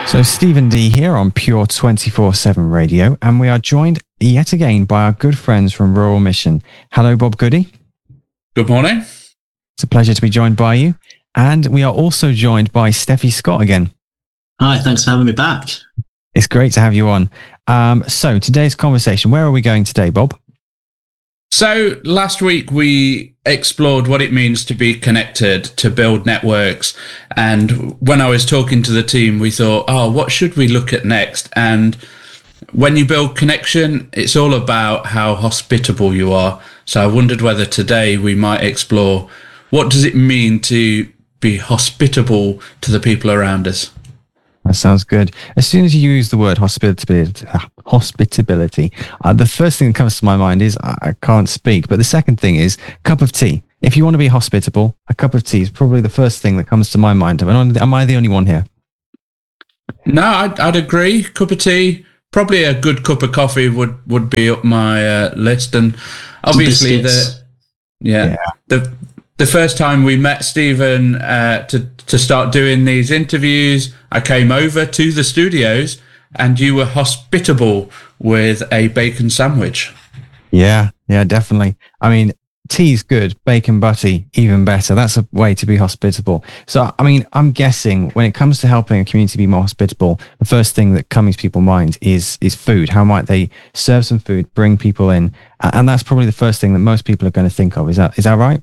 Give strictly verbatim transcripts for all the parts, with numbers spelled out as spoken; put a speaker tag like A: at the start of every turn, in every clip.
A: So Stephen D here on Pure twenty-four seven Radio, and we are joined yet again by our good friends from Rural Mission. Hello, Bob Goody.
B: Good morning.
A: It's a pleasure to be joined by you. And we are also joined by Steffi Scott again.
C: Hi, thanks for having me back.
A: It's great to have you on. Um, so today's conversation, where are we going today, Bob?
B: So last week we explored what it means to be connected, to build networks. And when I was talking to the team, we thought, oh, what should we look at next? And when you build connection, it's all about how hospitable you are. So I wondered whether today we might explore what does it mean to be hospitable to the people around us.
A: That sounds good. As soon as you use the word hospitability, uh, hospitability, uh, the first thing that comes to my mind is I, I can't speak. But the second thing is cup of tea. If you want to be hospitable, a cup of tea is probably the first thing that comes to my mind. Am I, am I the only one here?
B: No, I'd, I'd agree. Cup of tea, probably a good cup of coffee would, would be up my uh, list. And obviously the yeah, yeah. the the first time we met Stephen uh, to to start doing these interviews, I came over to the studios and you were hospitable with a bacon sandwich.
A: Yeah, yeah, definitely. I mean, tea's good, bacon butty, even better. That's a way to be hospitable. So, I mean, I'm guessing when it comes to helping a community be more hospitable, the first thing that comes to people's mind is is food. How might they serve some food, bring people in? And that's probably the first thing that most people are going to think of. Is that is that right?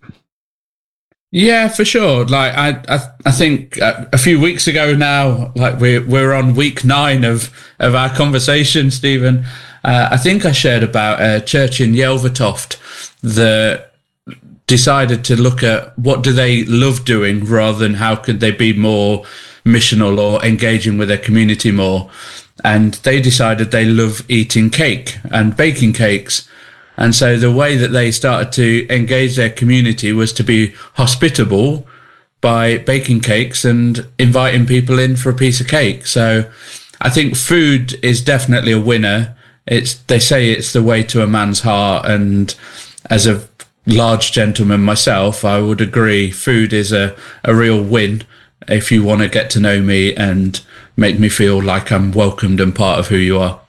B: Yeah, for sure. Like I, I, I think a few weeks ago now, like we're we're on week nine of of our conversation, Stephen. Uh, I think I shared about a church in Yelvertoft that decided to look at what do they love doing rather than how could they be more missional or engaging with their community more. And they decided they love eating cake and baking cakes. And so the way that they started to engage their community was to be hospitable by baking cakes and inviting people in for a piece of cake. So I think food is definitely a winner. It's, they say it's the way to a man's heart. And as a large gentleman myself, I would agree food is a, a real win if you want to get to know me and make me feel like I'm welcomed and part of who you are.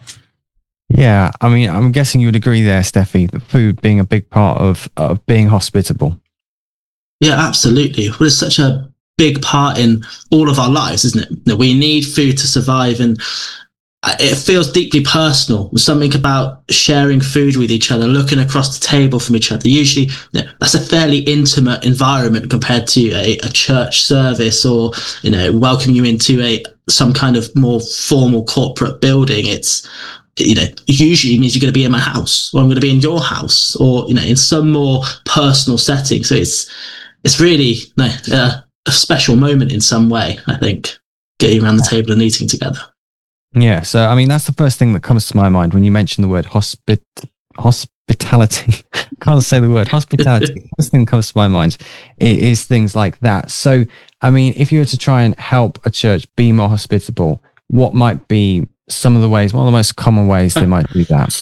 A: Yeah, I mean, I'm guessing you would agree there, Steffi, that food being a big part of, of being hospitable.
C: Yeah, absolutely. Well, it's such a big part in all of our lives, isn't it? That we need food to survive, and it feels deeply personal. There's something about sharing food with each other, looking across the table from each other. Usually, you know, that's a fairly intimate environment compared to a, a church service or, you know, welcoming you into a some kind of more formal corporate building. It's, you know, usually means you're going to be in my house, or I'm going to be in your house, or, you know, in some more personal setting. So it's it's really no, uh, a special moment in some way, I think, getting around the table and eating together.
A: Yeah, so I mean, that's the first thing that comes to my mind when you mention the word hospit hospitality. I can't say the word hospitality. The first thing that comes to my mind is things like that. So, I mean, if you were to try and help a church be more hospitable, what might be some of the ways, one of the most common ways they might do that?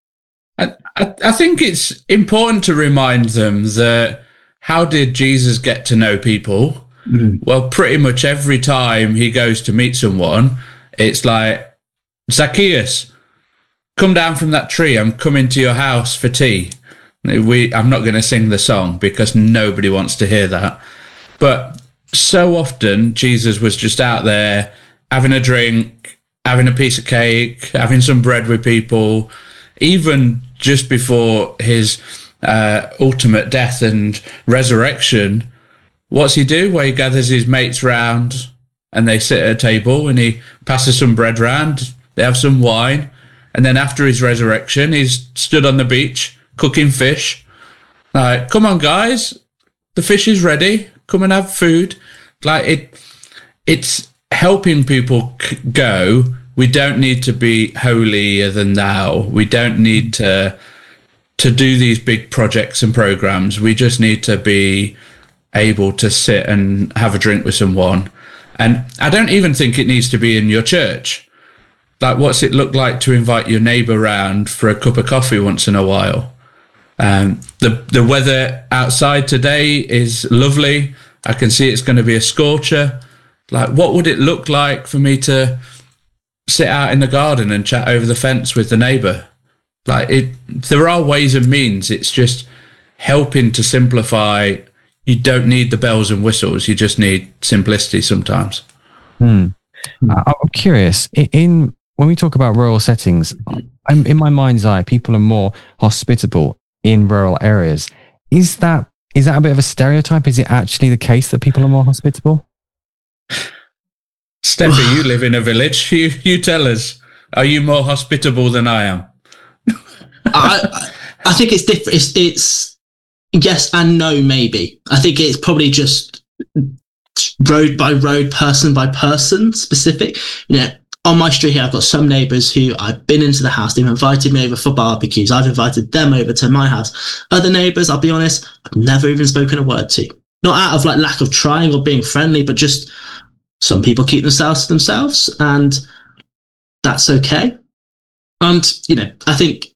B: I, I, I think it's important to remind them that how did Jesus get to know people? Mm. Well, pretty much every time he goes to meet someone, it's like, Zacchaeus, come down from that tree. I'm coming to your house for tea. We, I'm not going to sing the song because nobody wants to hear that. But so often Jesus was just out there having a drink, having a piece of cake, having some bread with people. Even just before his uh, ultimate death and resurrection, what's he do? Well, he gathers his mates round and they sit at a table and he passes some bread round. They have some wine. And then after his resurrection, he's stood on the beach cooking fish. Like, come on, guys, the fish is ready. Come and have food. Like it, it's helping people c- go. We don't need to be holier than thou. We don't need to to do these big projects and programs. We just need to be able to sit and have a drink with someone. And I don't even think it needs to be in your church. Like, what's it look like to invite your neighbour round for a cup of coffee once in a while? Um, the the weather outside today is lovely. I can see it's going to be a scorcher. Like, what would it look like for me to sit out in the garden and chat over the fence with the neighbour. Like it, there are ways and means. It's just helping to simplify. You don't need the bells and whistles. You just need simplicity sometimes.
A: Hmm. I'm curious. In when we talk about rural settings, I'm, in my mind's eye, people are more hospitable in rural areas. Is that is that a bit of a stereotype? Is it actually the case that people are more hospitable?
B: Steffi, you live in a village. You you tell us. Are you more hospitable than I am?
C: I I think it's different. It's, it's yes and no. Maybe I think it's probably just road by road, person by person specific. You know, on my street here, I've got some neighbours who I've been into the house. They've invited me over for barbecues. I've invited them over to my house. Other neighbours, I'll be honest, I've never even spoken a word to. Not out of like lack of trying or being friendly, but just some people keep themselves to themselves, and that's okay. And you know, I think